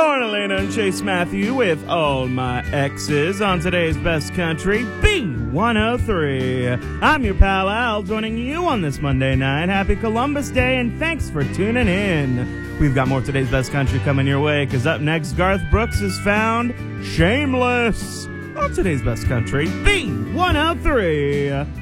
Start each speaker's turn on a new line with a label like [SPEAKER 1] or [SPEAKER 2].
[SPEAKER 1] Lauren Elena and Chase Matthew with All My Exes on today's Best Country, B103. I'm your pal Al, joining you on this Monday night. Happy Columbus Day, and thanks for tuning in. We've got more of today's Best Country coming your way, because up next, Garth Brooks has found Shameless on today's Best Country, B103.